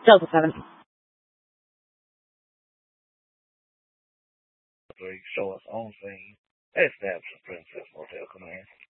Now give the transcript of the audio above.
Delta 7. Show us on scene. Establish Princess Motel Command.